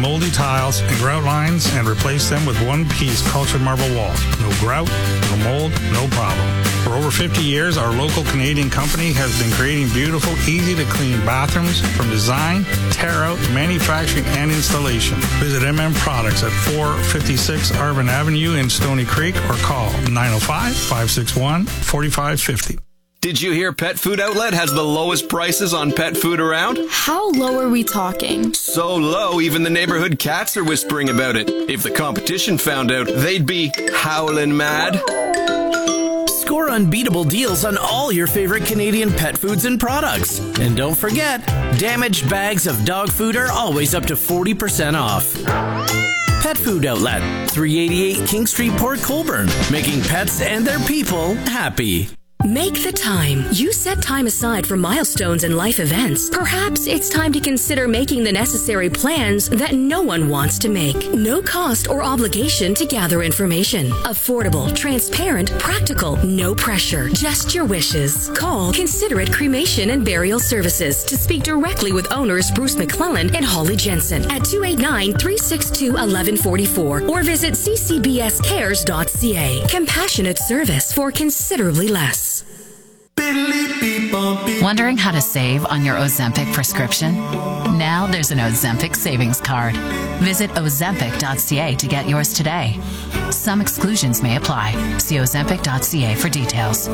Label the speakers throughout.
Speaker 1: moldy tiles and grout lines and replace them with one-piece cultured marble walls. No grout, no mold, no problem. For over 50 years, our local Canadian company has been creating beautiful, easy-to-clean bathrooms from design, tear-out, manufacturing, and installation. Visit MM Products at 456 Arvin Avenue in Stony Creek or call 905-561-4550.
Speaker 2: Did you hear Pet Food Outlet has the lowest prices on pet food around?
Speaker 3: How low are we talking?
Speaker 2: So low, even the neighborhood cats are whispering about it. If the competition found out, they'd be howling mad.
Speaker 4: Score unbeatable deals on all your favorite Canadian pet foods and products. And don't forget, damaged bags of dog food are always up to 40% off. Pet Food Outlet, 388 King Street, Port Colborne, making pets and their people happy.
Speaker 5: Make the time. You set time aside for milestones and life events. Perhaps it's time to consider making the necessary plans that no one wants to make. No cost or obligation to gather information. Affordable, transparent, practical, no pressure. Just your wishes. Call Considerate Cremation and Burial Services to speak directly with owners Bruce McClellan and Holly Jensen at 289-362-1144 or visit ccbscares.ca. Compassionate service for considerably less.
Speaker 6: Wondering how to save on your Ozempic prescription? Now there's an Ozempic savings card. Visit ozempic.ca to get yours today. Some exclusions may apply. See ozempic.ca for details.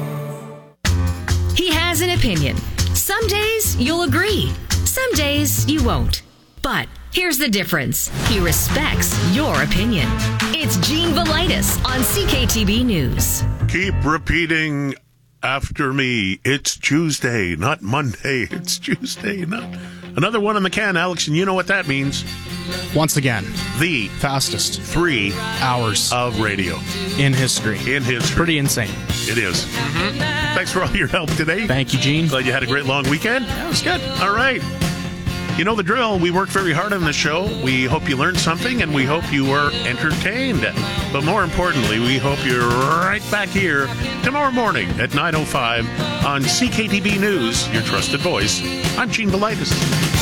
Speaker 5: He has an opinion. Some days you'll agree. Some days you won't. But here's the difference. He respects your opinion. It's Gene Velitis on CKTB News.
Speaker 7: Keep repeating after me. It's Tuesday, not Monday. It's Tuesday, not... Another one in the can, Alex, and you know what that means.
Speaker 8: Once again,
Speaker 7: the
Speaker 8: fastest
Speaker 7: 3
Speaker 8: hours
Speaker 7: of radio
Speaker 8: in history. Pretty insane.
Speaker 7: It is. Mm-hmm. Thanks for all your help today.
Speaker 8: Thank you, Gene.
Speaker 7: Glad you had a great long weekend.
Speaker 8: Yeah, it was good.
Speaker 7: All right. You know the drill. We work very hard on the show. We hope you learned something, and we hope you were entertained. But more importantly, we hope you're right back here tomorrow morning at 9:05 on CKTB News, your trusted voice. I'm Gene Velitis.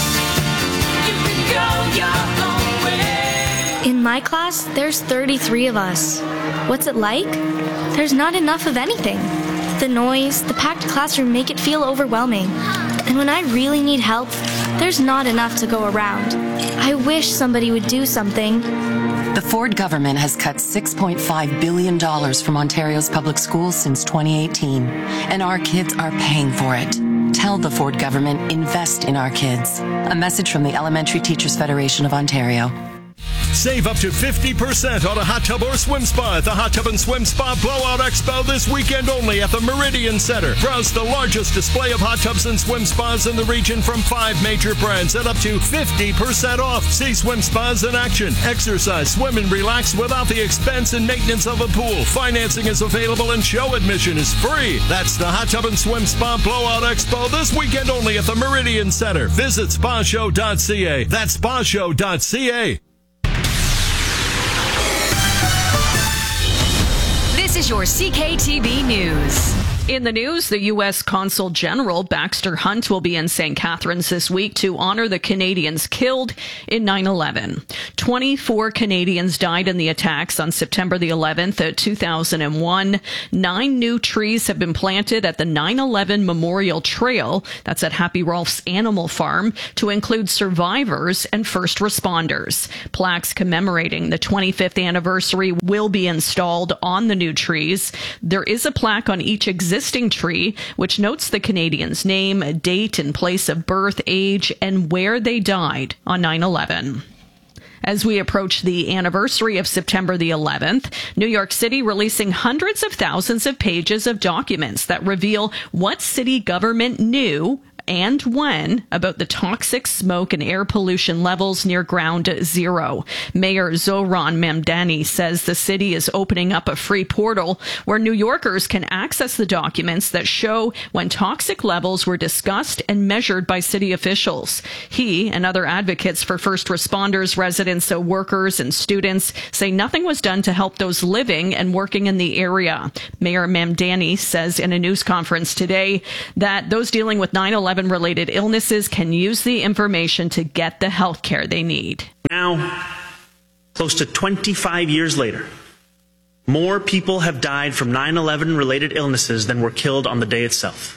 Speaker 9: In my class, there's 33 of us. What's it like? There's not enough of anything. The noise, the packed classroom make it feel overwhelming. And when I really need help, there's not enough to go around. I wish somebody would do something.
Speaker 10: The Ford government has cut $6.5 billion from Ontario's public schools since 2018, and our kids are paying for it. Tell the Ford government, invest in our kids. A message from the Elementary Teachers Federation of Ontario.
Speaker 11: Save up to 50% on a hot tub or swim spa at the Hot Tub and Swim Spa Blowout Expo this weekend only at the Meridian Center. Browse the largest display of hot tubs and swim spas in the region from 5 major brands at up to 50% off. See swim spas in action. Exercise, swim, and relax without the expense and maintenance of a pool. Financing is available and show admission is free. That's the Hot Tub and Swim Spa Blowout Expo this weekend only at the Meridian Center. Visit spashow.ca. That's spashow.ca.
Speaker 5: This is your CKTB News.
Speaker 12: In the news, the U.S. Consul General Baxter Hunt will be in St. Catharines this week to honor the Canadians killed in 9/11. 24 Canadians died in the attacks on September the 11th, 2001. 9 new trees have been planted at the 9/11 Memorial Trail, that's at Happy Rolf's Animal Farm, to include survivors and first responders. Plaques commemorating the 25th anniversary will be installed on the new trees. There is a plaque on each existing tree, which notes the Canadian's name, date, and place of birth, age, and where they died on 9/11. As we approach the anniversary of September the 11th, New York City releasing hundreds of thousands of pages of documents that reveal what city government knew and when about the toxic smoke and air pollution levels near ground zero. Mayor Zohran Mamdani says the city is opening up a free portal where New Yorkers can access the documents that show when toxic levels were discussed and measured by city officials. He and other advocates for first responders, residents, workers, and students say nothing was done to help those living and working in the area. Mayor Mamdani says in a news conference today that those dealing with 9/11 9/11 related illnesses can use the information to get the health care they need.
Speaker 13: Now, close to 25 years later, more people have died from 9/11 related illnesses than were killed on the day itself.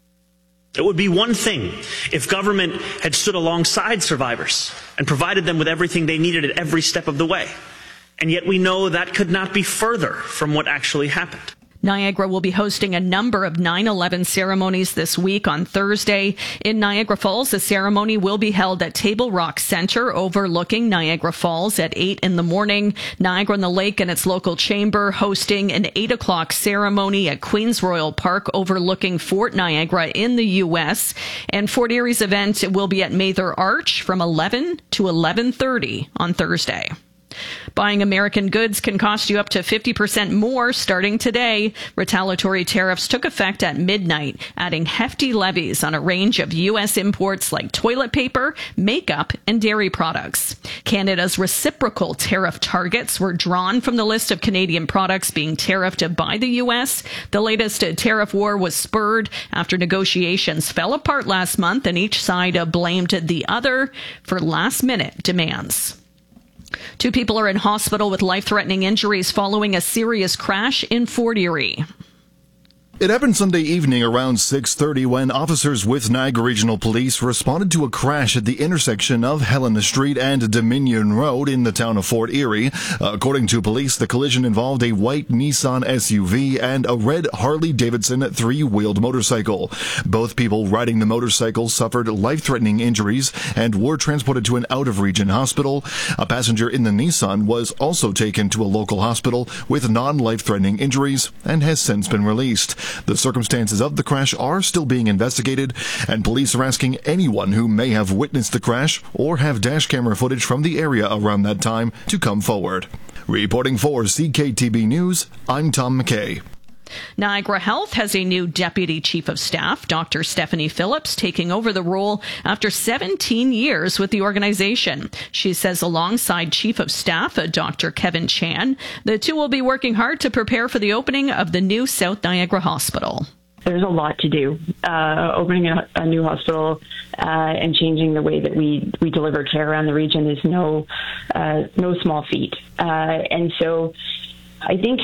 Speaker 13: It would be one thing if government had stood alongside survivors and provided them with everything they needed at every step of the way. And yet we know that could not be further from what actually happened.
Speaker 12: Niagara will be hosting a number of 9/11 ceremonies this week. On Thursday in Niagara Falls, the ceremony will be held at Table Rock Center overlooking Niagara Falls at 8 in the morning. Niagara-on-the-Lake and its local chamber hosting an 8 o'clock ceremony at Queens Royal Park overlooking Fort Niagara in the U.S. And Fort Erie's event will be at Mather Arch from 11 to 11:30 on Thursday. Buying American goods can cost you up to 50% more starting today. Retaliatory tariffs took effect at midnight, adding hefty levies on a range of U.S. imports like toilet paper, makeup, and dairy products. Canada's reciprocal tariff targets were drawn from the list of Canadian products being tariffed by the U.S. The latest tariff war was spurred after negotiations fell apart last month, and each side blamed the other for last-minute demands. 2 people are in hospital with life-threatening injuries following a serious crash in Fort Erie.
Speaker 14: It happened Sunday evening around 6:30 when officers with Niagara Regional Police responded to a crash at the intersection of Helena Street and Dominion Road in the town of Fort Erie. According to police, the collision involved a white Nissan SUV and a red Harley-Davidson 3-wheeled motorcycle. Both people riding the motorcycle suffered life-threatening injuries and were transported to an out-of-region hospital. A passenger in the Nissan was also taken to a local hospital with non-life-threatening injuries and has since been released. The circumstances of the crash are still being investigated, and police are asking anyone who may have witnessed the crash or have dash camera footage from the area around that time to come forward. Reporting for CKTB News, I'm Tom McKay.
Speaker 12: Niagara Health has a new Deputy Chief of Staff, Dr. Stephanie Phillips, taking over the role after 17 years with the organization. She says alongside Chief of Staff, Dr. Kevin Chan, the two will be working hard to prepare for the opening of the new South Niagara Hospital.
Speaker 15: There's a lot to do. Opening a new hospital and changing the way that we deliver care around the region is no small feat. And so I think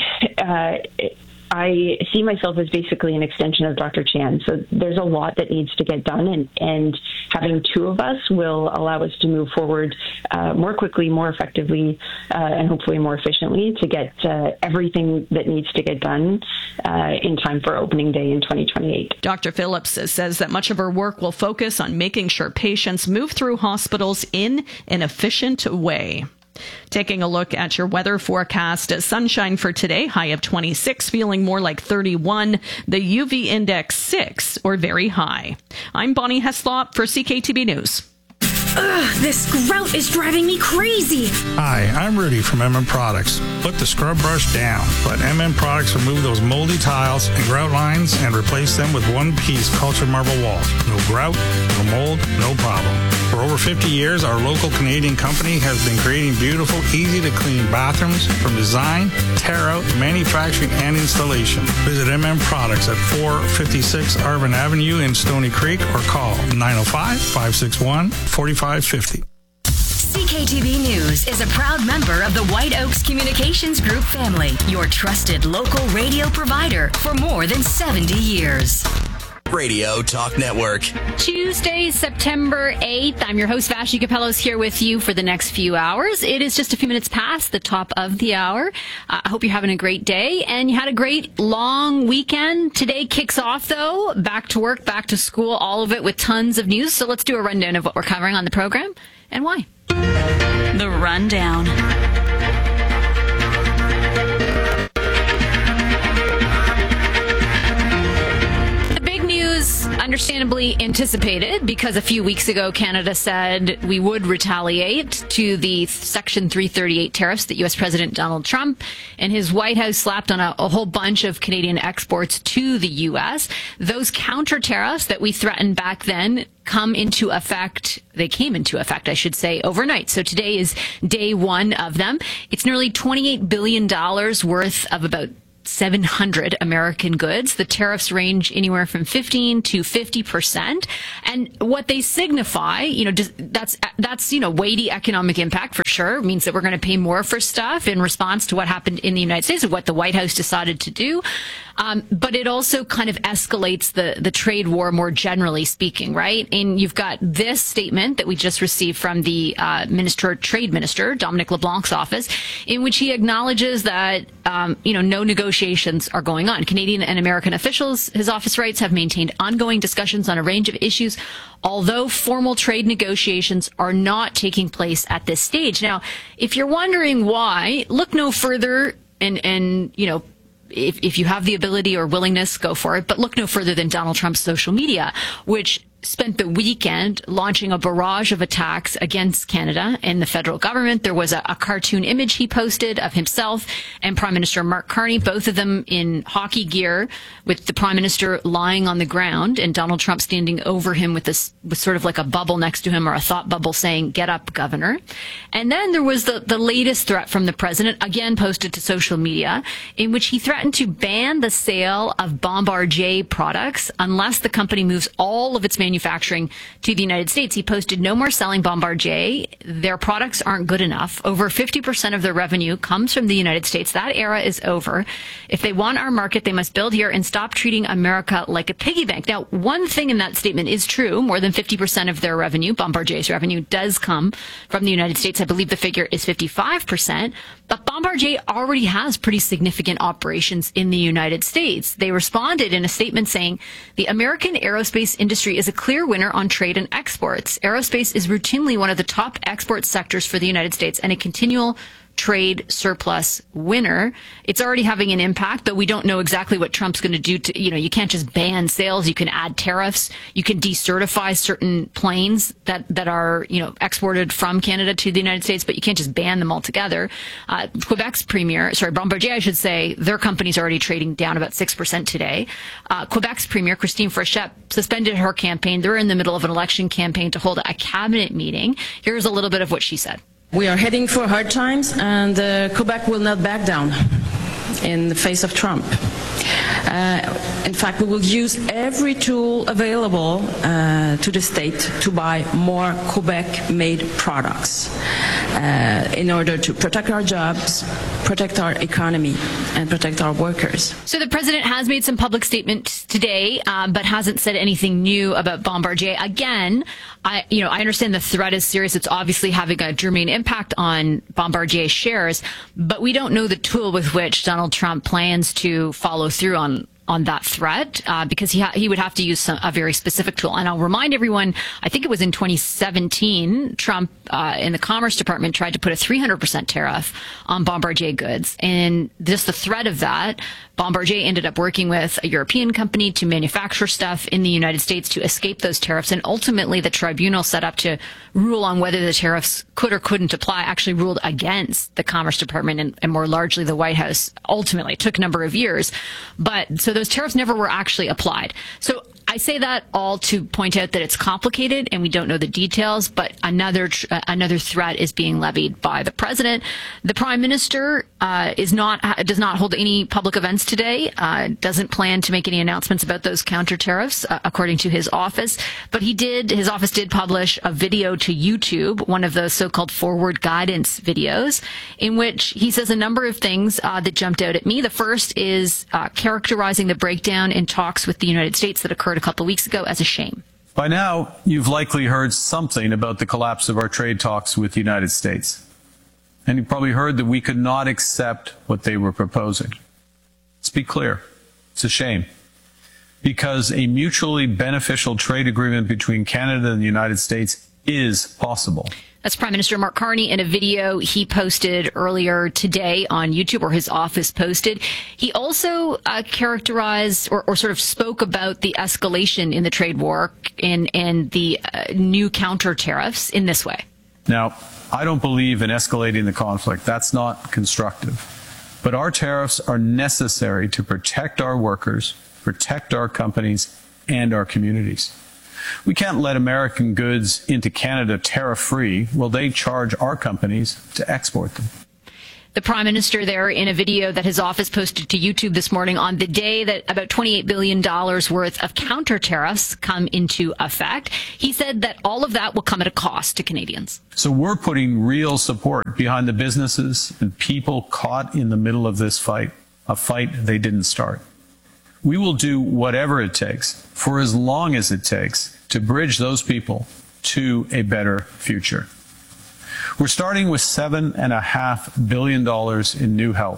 Speaker 15: I see myself as basically an extension of Dr. Chan. So there's a lot that needs to get done, and having 2 of us will allow us to move forward more quickly, more effectively, and hopefully more efficiently to get everything that needs to get done in time for opening day in 2028.
Speaker 12: Dr. Phillips says that much of her work will focus on making sure patients move through hospitals in an efficient way. Taking a look at your weather forecast, sunshine for today, high of 26, feeling more like 31. The UV index 6 or very high. I'm Bonnie Heslop for CKTB News.
Speaker 5: Ugh, this grout is driving me crazy.
Speaker 1: Hi, I'm Rudy from MM Products. Put the scrub brush down. Let MM Products remove those moldy tiles and grout lines and replace them with one-piece cultured marble walls. No grout, no mold, no problem. For over 50 years, our local Canadian company has been creating beautiful, easy-to-clean bathrooms from design, tear-out, manufacturing, and installation. Visit MM Products at 456 Arvin Avenue in Stony Creek or call 905-561-4550.
Speaker 5: CKTB News is a proud member of the White Oaks Communications Group family, your trusted local radio provider for more than 70 years.
Speaker 16: Radio Talk Network.
Speaker 17: Tuesday, September 8th. I'm your host, Vashi Capellos, here with you for the next few hours. It is just a few minutes past the top of the hour. I hope you're having a great day and you had a great long weekend. Today kicks off, though. Back to work, back to school, all of it with tons of news. So let's do a rundown of what we're covering on the program and why.
Speaker 18: The Rundown.
Speaker 17: Understandably anticipated, because a few weeks ago Canada said we would retaliate to the Section 338 tariffs that U.S. President Donald Trump and his White House slapped on a whole bunch of Canadian exports to the U.S. Those counter tariffs that we threatened back then came into effect, I should say, overnight. So today is day one of them. It's nearly $28 billion worth of about 700 American goods. The tariffs range anywhere from 15 to 50%. And what they signify, that's weighty economic impact for sure. It means that we're going to pay more for stuff in response to what happened in the United States, or what the White House decided to do. But it also kind of escalates the trade war more generally speaking, right? And you've got this statement that we just received from the Trade Minister, Dominic LeBlanc's office, in which he acknowledges that, no negotiations are going on. Canadian and American officials, his office writes, have maintained ongoing discussions on a range of issues, although formal trade negotiations are not taking place at this stage. Now, if you're wondering why, look no further and if you have the ability or willingness, go for it. But look no further than Donald Trump's social media, which spent the weekend launching a barrage of attacks against Canada and the federal government. There was a cartoon image he posted of himself and Prime Minister Mark Carney, both of them in hockey gear, with the Prime Minister lying on the ground and Donald Trump standing over him with sort of like a bubble next to him, or a thought bubble, saying, "Get up, Governor." And then there was the latest threat from the president, again posted to social media, in which he threatened to ban the sale of Bombardier products unless the company moves all of its manufacturing to the United States. He posted, "No more selling Bombardier. Their products aren't good enough. Over 50% of their revenue comes from the United States. That era is over. If they want our market, they must build here and stop treating America like a piggy bank." Now, one thing in that statement is true. More than 50% of their revenue, Bombardier's revenue, does come from the United States. I believe the figure is 55%. But Bombardier already has pretty significant operations in the United States. They responded in a statement saying, "The American aerospace industry is a clear winner on trade and exports. Aerospace is routinely one of the top export sectors for the United States and a continual trade surplus winner. It's already having an impact, though we don't know exactly what Trump's going to do to, you can't just ban sales. You can add tariffs. You can decertify certain planes that are, exported from Canada to the United States, but you can't just ban them altogether." Bombardier, I should say, their company's already trading down about 6% today. Quebec's Premier, Christine Fréchette, suspended her campaign. They're in the middle of an election campaign to hold a cabinet meeting. Here's a little bit of what she said.
Speaker 19: "We are heading for hard times, and Quebec will not back down in the face of Trump. In fact, we will use every tool available to the state to buy more Quebec-made products in order to protect our jobs, protect our economy, and protect our workers."
Speaker 17: So the president has made some public statements today, but hasn't said anything new about Bombardier. Again, I understand the threat is serious. It's obviously having a germane impact on Bombardier shares, but we don't know the tool with which Donald Trump plans to follow through on that threat, because he would have to use a very specific tool. And I'll remind everyone, I think it was in 2017, Trump in the Commerce Department tried to put a 300% tariff on Bombardier goods. And just the threat of that, Bombardier ended up working with a European company to manufacture stuff in the United States to escape those tariffs. And ultimately, the tribunal set up to rule on whether the tariffs could or couldn't apply actually ruled against the Commerce Department and more largely the White House. Ultimately, it took a number of years. But so those tariffs never were actually applied. So I say that all to point out that it's complicated and we don't know the details, but another threat is being levied by the president. The prime minister does not hold any public events today, doesn't plan to make any announcements about those counter tariffs, according to his office. But his office did publish a video to YouTube, one of those so-called forward guidance videos, in which he says a number of things that jumped out at me. The first is characterizing the breakdown in talks with the United States that occurred a couple of weeks ago as a shame.
Speaker 20: By now, you've likely heard something about the collapse of our trade talks with the United States. And you probably heard that we could not accept what they were proposing. Let's be clear. It's a shame. Because a mutually beneficial trade agreement between Canada and the United States is possible.
Speaker 17: That's Prime Minister Mark Carney in a video he posted earlier today on YouTube, or his office posted. He also characterized or sort of spoke about the escalation in the trade war and the new counter tariffs in this way.
Speaker 20: Now, I don't believe in escalating the conflict. That's not constructive. But our tariffs are necessary to protect our workers, protect our companies, and our communities. We can't let American goods into Canada tariff-free while they charge our companies to export them.
Speaker 17: The Prime Minister there in a video that his office posted to YouTube this morning on the day that about $28 billion worth of counter tariffs come into effect. He said that all of that will come at a cost to Canadians.
Speaker 20: So we're putting real support behind the businesses and people caught in the middle of this fight, a fight they didn't start. We will do whatever it takes, for as long as it takes, to bridge those people to a better future. We're starting with $7.5 billion in new help.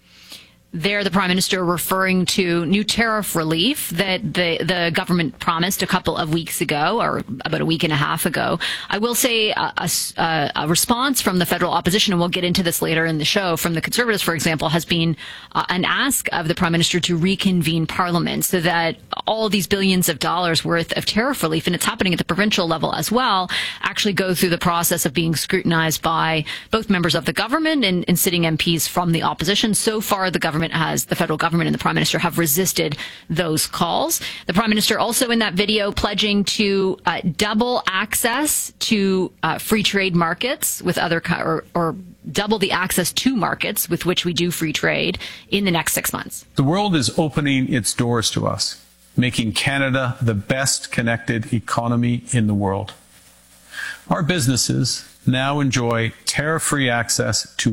Speaker 17: There, the Prime Minister referring to new tariff relief that the government promised a couple of weeks ago, or about a week and a half ago. I will say a response from the federal opposition, and we'll get into this later in the show, from the Conservatives, for example, has been an ask of the Prime Minister to reconvene Parliament so that all these billions of dollars worth of tariff relief, and it's happening at the provincial level as well, actually go through the process of being scrutinized by both members of the government and sitting MPs from the opposition. So far, the federal government and the Prime Minister have resisted those calls. The Prime Minister also in that video pledging to double access to free trade markets with other or double the access to markets with which we do free trade in the next 6 months.
Speaker 20: The world is opening its doors to us, making Canada the best connected economy in the world. Our businesses now enjoy tariff-free access to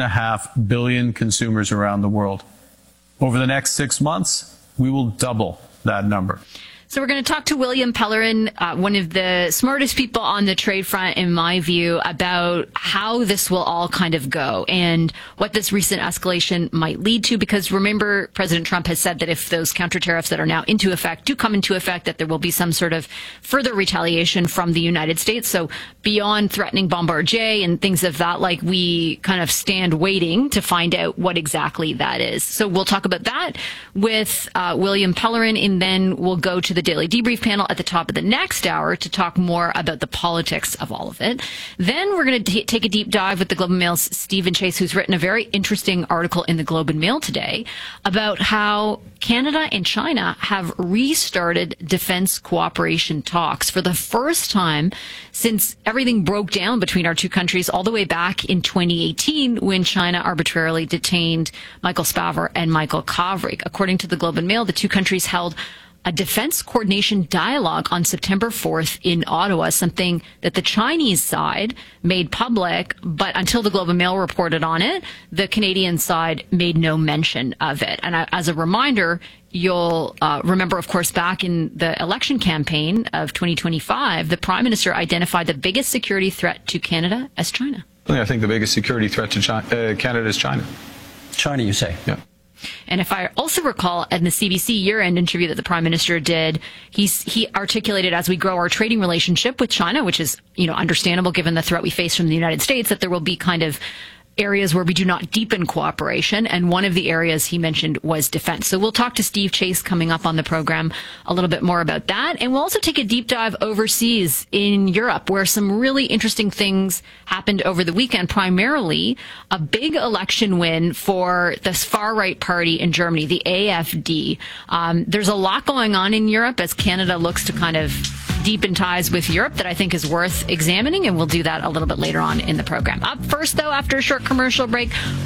Speaker 20: 1.5 billion consumers around the world. Over the next 6 months, we will double that number.
Speaker 17: So we're going to talk to William Pellerin, one of the smartest people on the trade front, in my view, about how this will all kind of go and what this recent escalation might lead to. Because remember, President Trump has said that if those counter tariffs that are now into effect do come into effect, that there will be some sort of further retaliation from the United States. So beyond threatening Bombardier and things of that, like, we kind of stand waiting to find out what exactly that is. So we'll talk about that with William Pellerin, and then we'll go to the Daily Debrief panel at the top of the next hour to talk more about the politics of all of it. Then we're going to take a deep dive with the Globe and Mail's Stephen Chase, who's written a very interesting article in the Globe and Mail today about how Canada and China have restarted defense cooperation talks for the first time since everything broke down between our two countries all the way back in 2018 when China arbitrarily detained Michael Spavor and Michael Kovrig. According to the Globe and Mail, the two countries held a defense coordination dialogue on September 4th in Ottawa, something that the Chinese side made public, but until the Globe and Mail reported on it, the Canadian side made no mention of it. And as a reminder, you'll remember, of course, back in the election campaign of 2025, the Prime Minister identified the biggest security threat to Canada as China.
Speaker 21: I think the biggest security threat to Canada is China. China, you say? Yeah.
Speaker 17: And if I also recall in the CBC year-end interview that the Prime Minister did, he articulated, as we grow our trading relationship with China, which is, understandable given the threat we face from the United States, that there will be kind of areas where we do not deepen cooperation. And one of the areas he mentioned was defense. So we'll talk to Steve Chase coming up on the program a little bit more about that. And we'll also take a deep dive overseas in Europe, where some really interesting things happened over the weekend, primarily a big election win for this far-right party in Germany, the AfD. There's a lot going on in Europe as Canada looks to kind of deepen ties with Europe that I think is worth examining, and we'll do that a little bit later on in the program. Up first, though, after a short commercial break,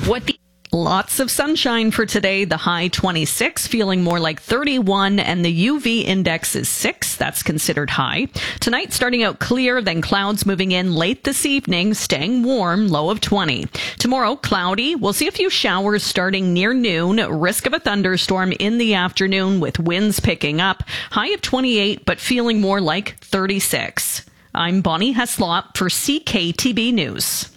Speaker 12: lots of sunshine for today. The high 26, feeling more like 31, and the UV index is 6. That's considered high. Tonight, starting out clear, then clouds moving in late this evening, staying warm, low of 20. Tomorrow, cloudy. We'll see a few showers starting near noon. Risk of a thunderstorm in the afternoon with winds picking up. High of 28, but feeling more like 36. I'm Bonnie Heslop for CKTB News.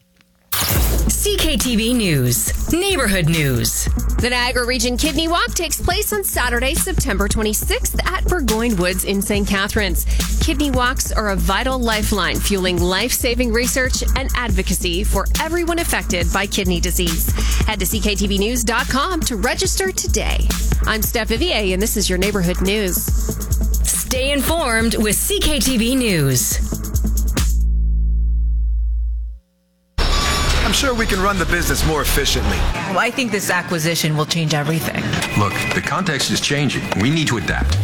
Speaker 5: CKTB News, Neighborhood News.
Speaker 22: The Niagara Region Kidney Walk takes place on Saturday, September 26th at Burgoyne Woods in St. Catharines. Kidney walks are a vital lifeline, fueling life-saving research and advocacy for everyone affected by kidney disease. Head to CKTVnews.com to register today. I'm Steph Vivier, and this is your Neighborhood News.
Speaker 5: Stay informed with CKTB News.
Speaker 23: I'm sure we can run the business more efficiently.
Speaker 24: Well, I think this acquisition will change everything.
Speaker 25: Look, the context is changing. We need to adapt.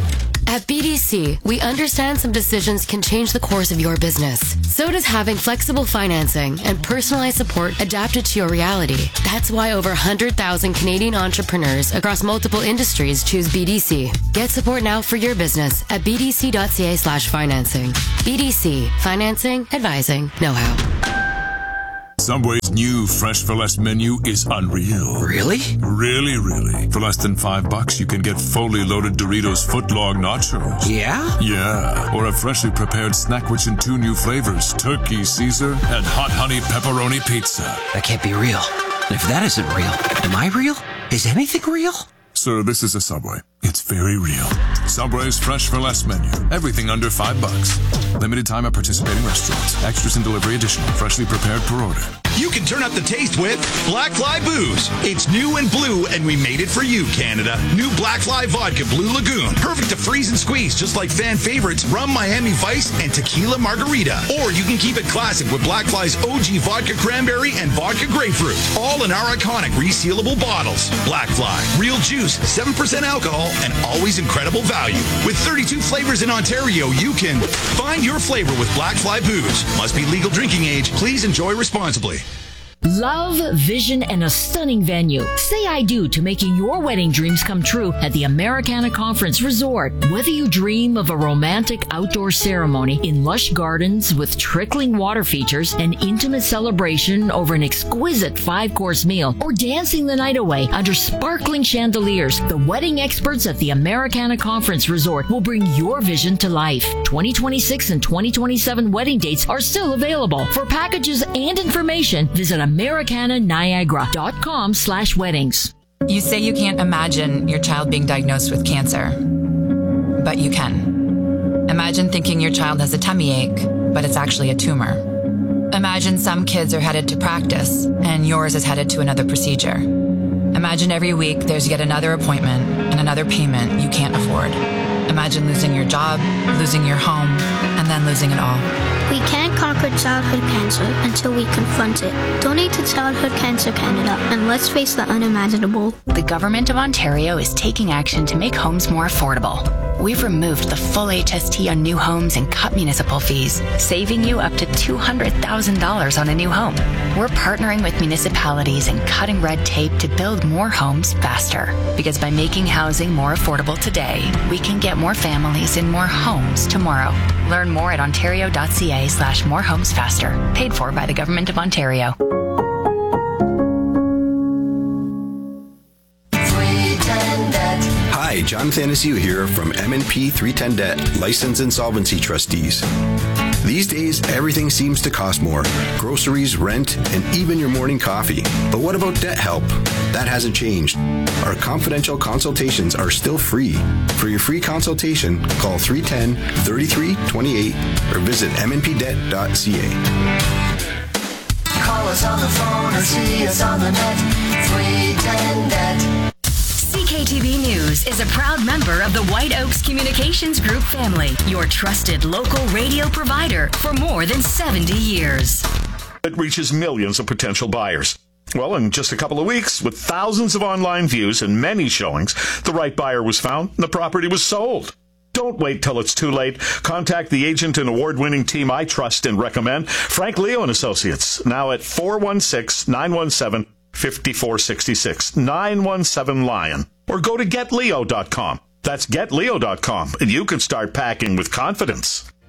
Speaker 2: At BDC, we understand some decisions can change the course of your business. So does having flexible financing and personalized support adapted to your reality. That's why over 100,000 Canadian entrepreneurs across multiple industries choose BDC. Get support now for your business at bdc.ca/financing. BDC. Financing, advising, know-how.
Speaker 3: Subway's new Fresh for Less menu is unreal.
Speaker 4: Really?
Speaker 3: Really. For less than $5, you can get fully loaded Doritos footlong nachos.
Speaker 4: Yeah?
Speaker 3: Yeah. Or a freshly prepared snack rich in 2 new flavors, Turkey Caesar and Hot Honey Pepperoni Pizza.
Speaker 4: That can't be real. If that isn't real, am I real? Is anything real?
Speaker 3: Sir, this is a Subway. It's very real. Subway's Fresh for Less menu. Everything under $5. Limited time at participating restaurants. Extras and delivery additional. Freshly prepared per order.
Speaker 24: You can turn up the taste with Black Fly Booze. It's new and blue, and we made it for you, Canada. New Black Fly Vodka Blue Lagoon. Perfect to freeze and squeeze, just like fan favorites Rum Miami Vice and Tequila Margarita. Or you can keep it classic with Black Fly's OG Vodka Cranberry and Vodka Grapefruit. All in our iconic resealable bottles. Black Fly. Real juice, 7% alcohol, and always incredible value. With 32 flavors in Ontario, you can find your flavor with Black Fly Booze. Must be legal drinking age. Please enjoy responsibly.
Speaker 25: Love, vision, and a stunning venue. Say I do to making your wedding dreams come true at the Americana Conference Resort. Whether you dream of a romantic outdoor ceremony in lush gardens with trickling water features, an intimate celebration over an exquisite 5-course meal, or dancing the night away under sparkling chandeliers, the wedding experts at the Americana Conference Resort will bring your vision to life. 2026 and 2027 wedding dates are still available. For packages and information, visit AmericanaNiagara.com/weddings.
Speaker 26: You say you can't imagine your child being diagnosed with cancer, but you can. Imagine thinking your child has a tummy ache, but it's actually a tumor. Imagine some kids are headed to practice, and yours is headed to another procedure. Imagine every week there's yet another appointment and another payment you can't afford. Imagine losing your job, losing your home, and then losing it all.
Speaker 27: We can't conquer childhood cancer until we confront it. Donate to Childhood Cancer Canada and let's face the unimaginable.
Speaker 6: The Government of Ontario is taking action to make homes more affordable. We've removed the full HST on new homes and cut municipal fees, saving you up to $200,000 on a new home. We're partnering with municipalities and cutting red tape to build more homes faster. Because by making housing more affordable today, we can get more families in more homes tomorrow. Learn more at ontario.ca/morehomesfaster. Paid for by the Government of Ontario.
Speaker 28: Hi, John Thanasiu here from M&P 310 Debt, Licensed Insolvency Trustees. These days, everything seems to cost more. Groceries, rent, and even your morning coffee. But what about debt help? That hasn't changed. Our confidential consultations are still free. For your free consultation, call 310-3328 or visit mnpdebt.ca.
Speaker 29: Call us on the phone or see us on the net. 310 Debt.
Speaker 5: CKTV News is a proud member of the White Oaks Communications Group family, your trusted local radio provider for more than 70 years.
Speaker 7: It reaches millions of potential buyers. Well, in just a couple of weeks, with thousands of online views and many showings, the right buyer was found and the property was sold. Don't wait till it's too late. Contact the agent and award-winning team I trust and recommend, Frank Leo & Associates, now at 416-917-5466, 917-LION. Or go to getleo.com. That's getleo.com, and you can start packing with confidence.